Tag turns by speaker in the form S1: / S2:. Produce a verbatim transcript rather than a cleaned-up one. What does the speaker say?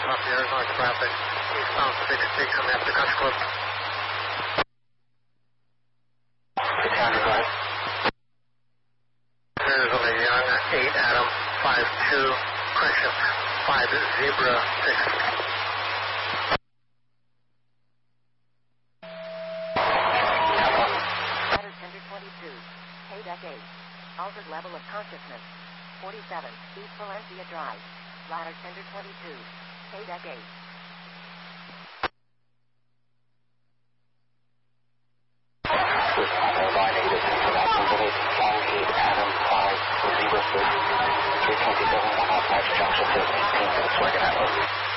S1: Off the Arizona traffic, eastbound sixty, coming up to Country Club. Arizona Young, eight Adam, five two, correction, five Zebra six.
S2: Ladder Center twenty-two, K-Deck eight, altered level of consciousness, forty-seven, East Valencia Drive, Ladder Center twenty-two, K-Deck eight.
S3: Adam five Zebra six, three twenty-seven, one oh five Junction to eighteen, Volkswagen Atlas.